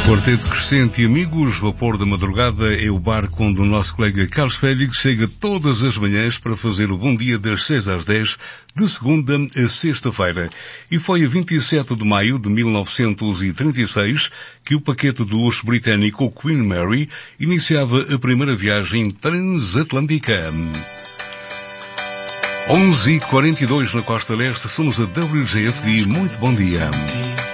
Quarteto Crescente e amigos, Vapor da Madrugada é o barco onde o nosso colega Carlos Félix chega todas as manhãs para fazer o bom dia das 6 às 10, de segunda a sexta-feira. E foi a 27 de maio de 1936 que o paquete de luxo britânico Queen Mary iniciava a primeira viagem transatlântica. 11h42 na Costa Leste, somos a WGFD. Muito bom dia.